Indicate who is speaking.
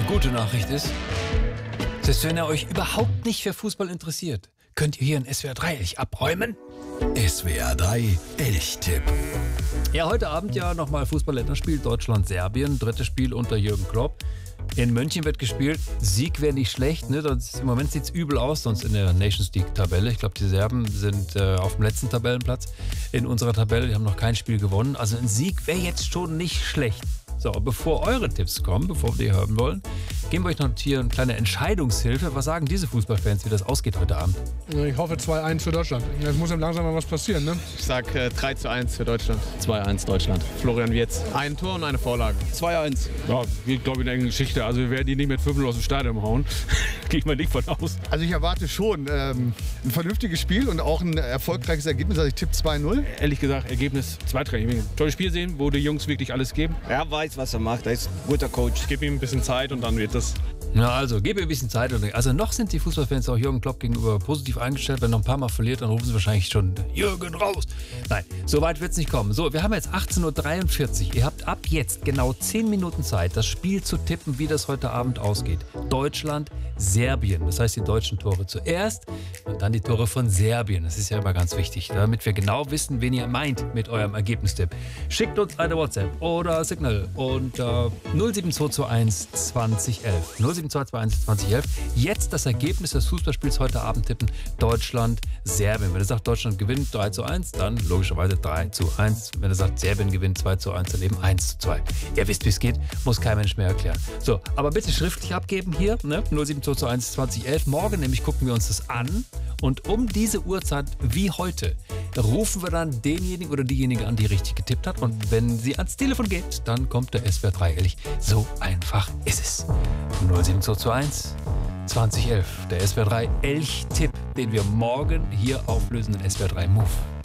Speaker 1: gute Nachricht ist, selbst wenn ihr euch überhaupt nicht für Fußball interessiert, könnt ihr hier in SWR 3 Elch abräumen.
Speaker 2: SWR 3 Elchtipp.
Speaker 1: Ja, heute Abend ja nochmal Fußball-Länderspiel Deutschland-Serbien, drittes Spiel unter Jürgen Klopp. In München wird gespielt. Sieg wäre nicht schlecht, ne? Im Moment sieht es übel aus, sonst in der Nations League-Tabelle. Ich glaube, die Serben sind auf dem letzten Tabellenplatz in unserer Tabelle. Die haben noch kein Spiel gewonnen. Also ein Sieg wäre jetzt schon nicht schlecht. So, bevor eure Tipps kommen, bevor wir die hören wollen, geben wir euch noch hier eine kleine Entscheidungshilfe. Was sagen diese Fußballfans, wie das ausgeht heute Abend?
Speaker 3: Ich hoffe 2-1 für Deutschland. Es muss dann langsam mal was passieren, ne?
Speaker 4: Ich sag 3:1 für Deutschland.
Speaker 5: 2-1 Deutschland.
Speaker 4: Florian Wirtz. Ein Tor und eine Vorlage.
Speaker 5: 2-1.
Speaker 6: Ja, geht glaube ich in der engen Geschichte. Also wir werden die nicht mit 5 aus dem Stadion hauen. Gehe ich mal nicht von aus.
Speaker 7: Also ich erwarte schon ein vernünftiges Spiel und auch ein erfolgreiches Ergebnis. Also ich tippe 2-0.
Speaker 6: Ehrlich gesagt, Ergebnis zweiträngig. Ich will ein tolles Spiel sehen, wo die Jungs wirklich alles geben.
Speaker 5: Er weiß, was er macht. Er ist ein guter Coach.
Speaker 4: Ich gebe ihm ein bisschen Zeit und dann wird das.
Speaker 1: Na also, gebe ihr ein bisschen Zeit. Also noch sind die Fußballfans auch Jürgen Klopp gegenüber positiv eingestellt. Wenn noch ein paar Mal verliert, dann rufen sie wahrscheinlich schon Jürgen raus. Nein, so weit wird es nicht kommen. So, wir haben jetzt 18:43 Uhr. Ihr habt ab jetzt genau 10 Minuten Zeit, das Spiel zu tippen, wie das heute Abend ausgeht. Deutschland, Serbien. Das heißt, die deutschen Tore zuerst und dann die Tore von Serbien. Das ist ja immer ganz wichtig, damit wir genau wissen, wen ihr meint mit eurem Ergebnistipp. Schickt uns eine WhatsApp oder Signal und 07221 2011. 07221 2011. Jetzt das Ergebnis des Fußballspiels heute Abend tippen. Deutschland, Serbien. Wenn ihr sagt, Deutschland gewinnt 3:1, dann logischerweise 3:1. Wenn ihr sagt, Serbien gewinnt 2:1, dann eben 1:2. Ihr wisst, wie es geht, muss kein Mensch mehr erklären. So, aber bitte schriftlich abgeben hier, ne? 07221 2011. Morgen nämlich gucken wir uns das an und um diese Uhrzeit wie heute rufen wir dann denjenigen oder diejenige an, die richtig getippt hat. Und wenn sie ans Telefon geht, dann kommt der SWR 3 Elch. So einfach ist es. 07221 2011. Der SWR 3 Elch-Tipp, den wir morgen hier auflösen in SWR 3 Move.